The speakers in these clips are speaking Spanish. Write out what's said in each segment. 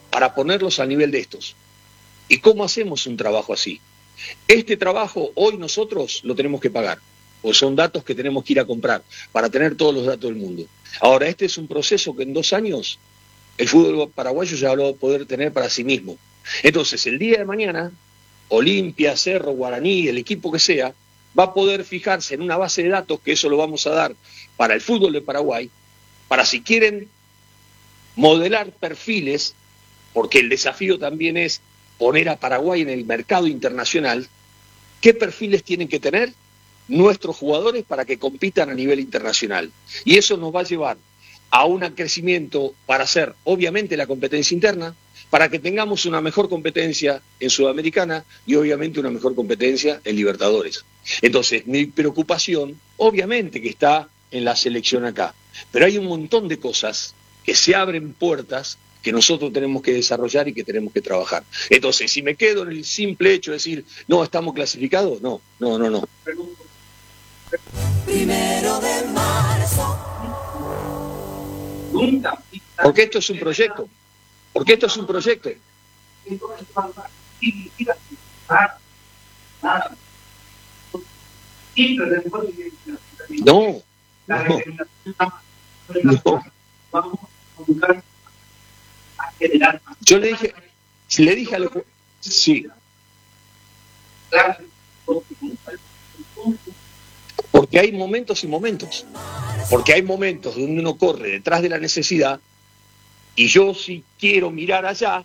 para ponerlos al nivel de estos. ¿Y cómo hacemos un trabajo así? Este trabajo hoy nosotros lo tenemos que pagar, o son datos que tenemos que ir a comprar para tener todos los datos del mundo. Ahora, este es un proceso que en 2 años el fútbol paraguayo ya lo va a poder tener para sí mismo. Entonces, el día de mañana, Olimpia, Cerro, Guaraní, el equipo que sea, va a poder fijarse en una base de datos, que eso lo vamos a dar para el fútbol de Paraguay, para si quieren modelar perfiles, porque el desafío también es poner a Paraguay en el mercado internacional, ¿qué perfiles tienen que tener nuestros jugadores para que compitan a nivel internacional? Y eso nos va a llevar a un crecimiento para hacer, obviamente, la competencia interna, para que tengamos una mejor competencia en Sudamericana y obviamente una mejor competencia en Libertadores. Entonces, mi preocupación, obviamente que está en la selección acá, pero hay un montón de cosas que se abren puertas que nosotros tenemos que desarrollar y que tenemos que trabajar. Entonces, si me quedo en el simple hecho de decir, no, estamos clasificados, no. 1 de marzo. Porque esto es un proyecto. No. Yo le dije a los... Sí. Porque hay momentos y momentos. Porque hay momentos donde uno corre detrás de la necesidad y yo si quiero mirar allá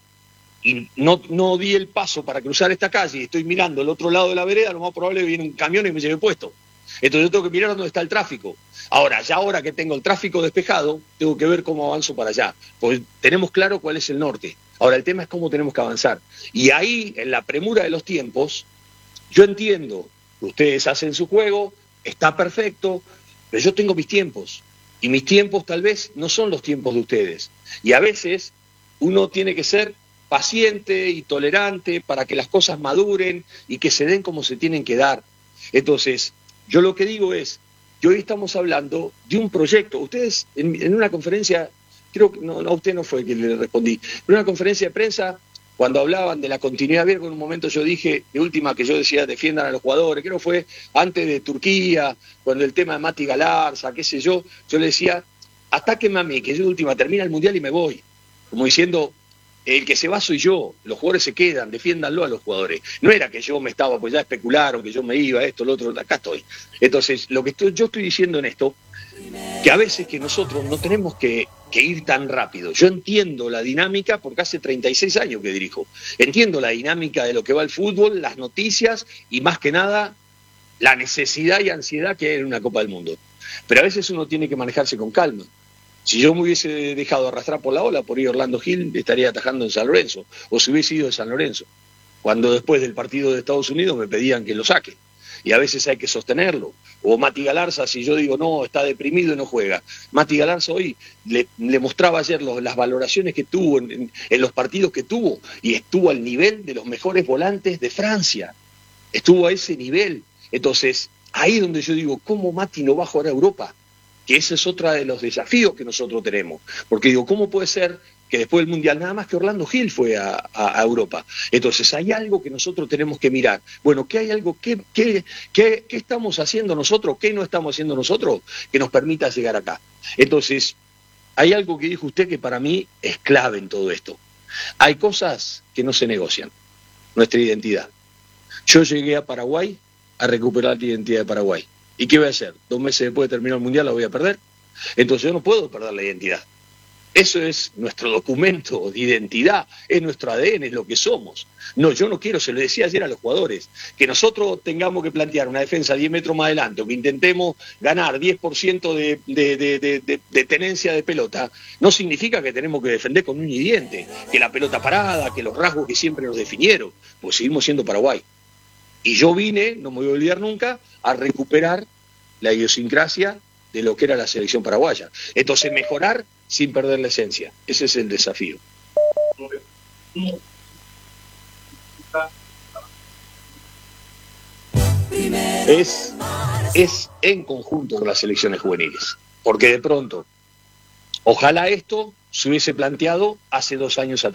y no di el paso para cruzar esta calle y estoy mirando el otro lado de la vereda, lo más probable es que viene un camión y me lleve puesto. Entonces yo tengo que mirar dónde está el tráfico. Ahora que tengo el tráfico despejado, tengo que ver cómo avanzo para allá. Pues tenemos claro cuál es el norte. Ahora el tema es cómo tenemos que avanzar. Y ahí, en la premura de los tiempos, yo entiendo que ustedes hacen su juego, está perfecto, pero yo tengo mis tiempos. Y mis tiempos tal vez no son los tiempos de ustedes. Y a veces uno tiene que ser paciente y tolerante para que las cosas maduren y que se den como se tienen que dar. Entonces, yo lo que digo es que hoy estamos hablando de un proyecto. Ustedes en una conferencia, creo que no, a usted no fue que le respondí, en una conferencia de prensa, cuando hablaban de la continuidad, en un momento yo dije, de última que yo decía, defiendan a los jugadores, creo que fue antes de Turquía, cuando el tema de Mati Galarza, qué sé yo le decía, atáquenme a mí, que yo de última termina el Mundial y me voy. Como diciendo, el que se va soy yo, los jugadores se quedan, defiéndanlo a los jugadores. No era que yo me estaba, pues ya especularon, que yo me iba, esto, lo otro, acá estoy. Entonces, lo que yo estoy diciendo en esto, que a veces que nosotros no tenemos que ir tan rápido. Yo entiendo la dinámica, porque hace 36 años que dirijo. Entiendo la dinámica de lo que va el fútbol, las noticias y más que nada la necesidad y ansiedad que hay en una Copa del Mundo. Pero a veces uno tiene que manejarse con calma. Si yo me hubiese dejado arrastrar por la ola, por ir a Orlando Gil, estaría atajando en San Lorenzo, o si hubiese ido de San Lorenzo, cuando después del partido de Estados Unidos me pedían que lo saque, y a veces hay que sostenerlo. O Mati Galarza, si yo digo, no, está deprimido y no juega. Mati Galarza hoy le mostraba ayer las valoraciones que tuvo en los partidos que tuvo, y estuvo al nivel de los mejores volantes de Francia, estuvo a ese nivel. Entonces, ahí es donde yo digo, ¿cómo Mati no va a jugar a Europa? Que ese es otro de los desafíos que nosotros tenemos. Porque digo, ¿cómo puede ser que después del Mundial nada más que Orlando Gil fue a Europa? Entonces hay algo que nosotros tenemos que mirar. Bueno, ¿qué hay algo? ¿Qué estamos haciendo nosotros? ¿Qué no estamos haciendo nosotros que nos permita llegar acá? Entonces, hay algo que dijo usted que para mí es clave en todo esto. Hay cosas que no se negocian. Nuestra identidad. Yo llegué a Paraguay a recuperar la identidad de Paraguay. ¿Y qué voy a hacer? 2 meses después de terminar el Mundial la voy a perder. Entonces yo no puedo perder la identidad. Eso es nuestro documento de identidad, es nuestro ADN, es lo que somos. No, yo no quiero, se lo decía ayer a los jugadores, que nosotros tengamos que plantear una defensa 10 metros más adelante o que intentemos ganar 10% de tenencia de pelota, no significa que tenemos que defender con uña y diente, que la pelota parada, que los rasgos que siempre nos definieron, pues seguimos siendo Paraguay. Y yo vine, no me voy a olvidar nunca, a recuperar la idiosincrasia de lo que era la selección paraguaya. Entonces, mejorar sin perder la esencia. Ese es el desafío. Es en conjunto con las selecciones juveniles. Porque de pronto, ojalá esto se hubiese planteado hace 2 años atrás.